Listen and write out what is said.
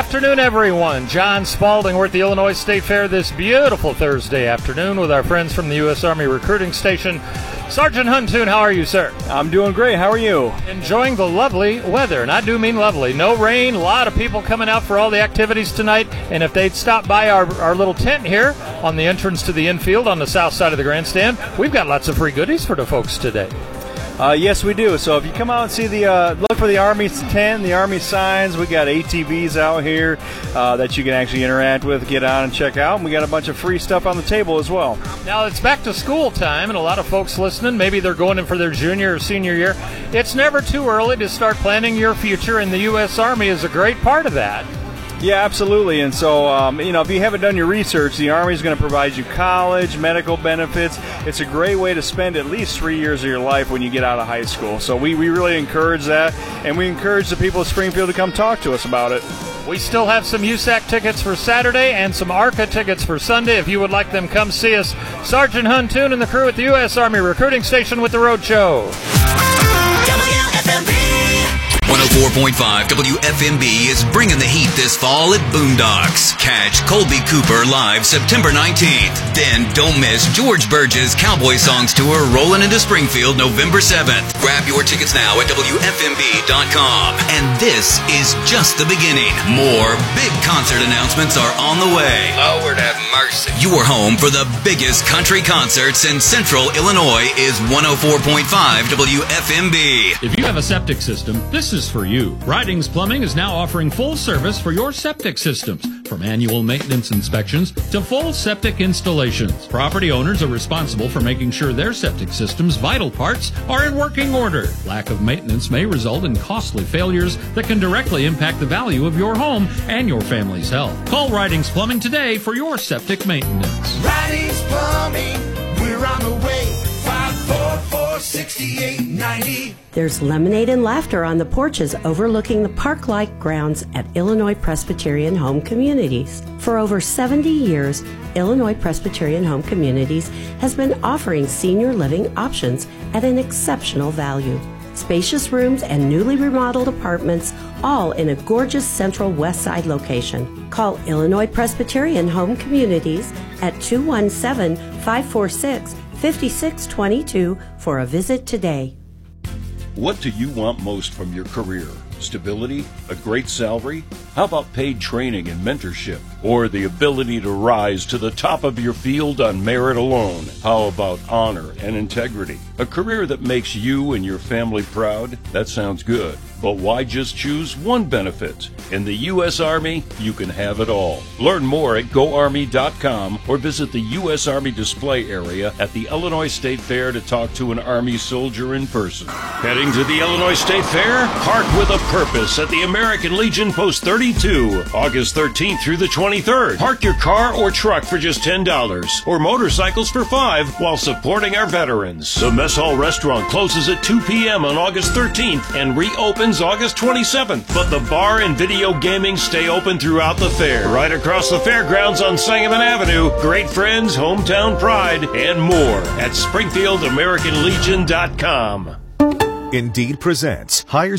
afternoon, everyone. John Spalding. We're at the Illinois State Fair this beautiful Thursday afternoon with our friends from the U.S. Army Recruiting Station. Sergeant Huntoon, how are you, sir? I'm doing great. How are you? Enjoying the lovely weather, and I do mean lovely. No rain, a lot of people coming out for all the activities tonight, and if they'd stop by our little tent here on the entrance to the infield on the south side of the grandstand, we've got lots of free goodies for the folks today. Yes, we do. So if you come out and see look for the Army tent, the Army signs, we got ATVs out here that you can actually interact with, get on and check out. And we got a bunch of free stuff on the table as well. Now, it's back to school time, and a lot of folks listening, maybe they're going in for their junior or senior year. It's never too early to start planning your future, and the U.S. Army is a great part of that. Yeah, absolutely. And so, if you haven't done your research, the Army is going to provide you college, medical benefits. It's a great way to spend at least 3 years of your life when you get out of high school. So we really encourage that, and we encourage the people of Springfield to come talk to us about it. We still have some USAC tickets for Saturday and some ARCA tickets for Sunday. If you would like them, come see us. Sergeant Huntoon and the crew at the U.S. Army Recruiting Station with the Road Show. WFMB 104.5 WFMB is bringing the heat this fall at Boondocks. Catch Colby Cooper live September 19th. Then don't miss George Burgess' Cowboy Songs Tour rolling into Springfield November 7th. Grab your tickets now at WFMB.com. And this is just the beginning. More big concert announcements are on the way. Lord have mercy. Your home for the biggest country concerts in Central Illinois is 104.5 WFMB. If you have a septic system, this is for you. Ridings Plumbing is now offering full service for your septic systems, from annual maintenance inspections to full septic installations. Property owners are responsible for making sure their septic system's vital parts are in working order. Lack of maintenance may result in costly failures that can directly impact the value of your home and your family's health. Call Ridings Plumbing today for your septic maintenance. Ridings Plumbing, we're on the way. 544-6890. There's lemonade and laughter on the porches overlooking the park-like grounds at Illinois Presbyterian Home Communities. For over 70 years, Illinois Presbyterian Home Communities has been offering senior living options at an exceptional value. Spacious rooms and newly remodeled apartments, all in a gorgeous central west side location. Call Illinois Presbyterian Home Communities at 217-546-5622 for a visit today. What do you want most from your career? Stability? A great salary? How about paid training and mentorship? Or the ability to rise to the top of your field on merit alone? How about honor and integrity? A career that makes you and your family proud? That sounds good. But why just choose one benefit? In the U.S. Army, you can have it all. Learn more at GoArmy.com or visit the U.S. Army display area at the Illinois State Fair to talk to an Army soldier in person. Heading to the Illinois State Fair? Park with a purpose at the American Legion Post 32, August 13th through the 23rd. Park your car or truck for just $10 or motorcycles for $5 while supporting our veterans. The Mess Hall Restaurant closes at 2 p.m. on August 13th and reopens August 27th. But the bar and video gaming stay open throughout the fair. Right across the fairgrounds on Sangamon Avenue. Great friends, hometown pride, and more at SpringfieldAmericanLegion.com. Indeed presents Hire